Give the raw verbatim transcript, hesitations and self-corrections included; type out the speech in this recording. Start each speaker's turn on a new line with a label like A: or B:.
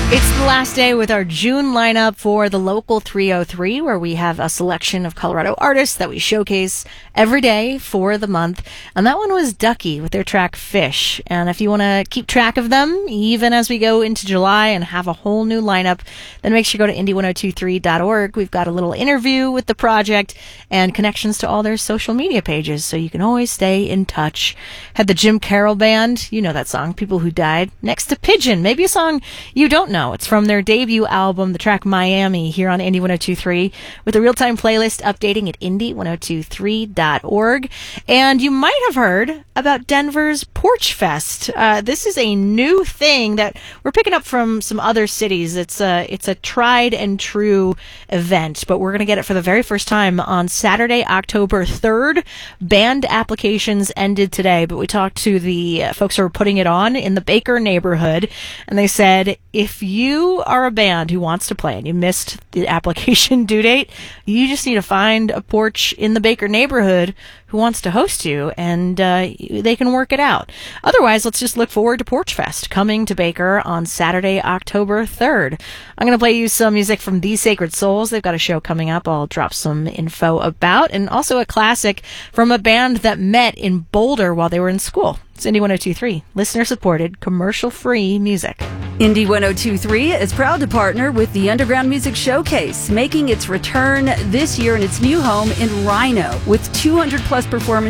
A: It's the last day with our June lineup for the Local three oh three, where we have a selection of Colorado artists that we showcase every day for the month. And that one was Ducky with their track Fish. And if you want to keep track of them, even as we go into July and have a whole new lineup, then make sure you go to indie ten twenty-three dot org. We've got a little interview with the project and connections to all their social media pages, so you can always stay in touch. Had the Jim Carroll Band, you know that song, People Who Died, next to Pigeon, maybe a song you don't know. It's from their debut album, the track Miami, here on Indie ten twenty-three, with a real-time playlist updating at indie ten twenty-three dot org. And you might have heard about Denver's Porch Fest. Uh, this is a new thing that we're picking up from some other cities. It's a, it's a tried and true event, but we're going to get it for the very first time on Saturday, October third. Band applications ended today, but we talked to the uh, folks who are putting it on in the Baker neighborhood, and they said, if you are a band who wants to play and you missed the application due date, you just need to find a porch in the Baker neighborhood who wants to host you, and uh, they can work it out. Otherwise, let's just look forward to Porch Fest coming to Baker on Saturday, October third. I'm going to play you some music from The Sacred Souls. They've got a show coming up I'll drop some info about, and also a classic from a band that met in Boulder while they were in school. It's Indie ten twenty-three, listener-supported, commercial-free music.
B: Indie ten twenty-three is proud to partner with the Underground Music Showcase, making its return this year in its new home in Rhino with two hundred plus performances